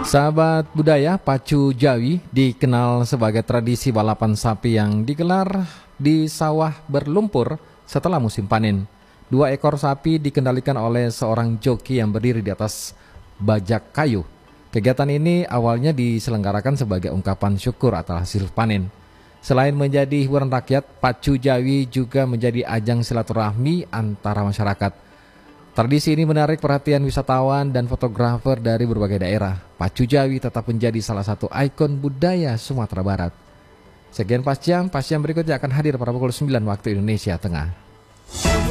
Sahabat budaya, pacu Jawi dikenal sebagai tradisi balapan sapi yang digelar di sawah berlumpur setelah musim panen. 2 ekor sapi dikendalikan oleh seorang joki yang berdiri di atas bajak kayu. Kegiatan ini awalnya diselenggarakan sebagai ungkapan syukur atas hasil panen. Selain menjadi hiburan rakyat, pacu Jawi juga menjadi ajang silaturahmi antara masyarakat. Tradisi ini menarik perhatian wisatawan dan fotografer dari berbagai daerah. Pacu Jawi tetap menjadi salah satu ikon budaya Sumatera Barat. Sekian Pas Jam berikutnya akan hadir pada pukul 9 waktu Indonesia Tengah.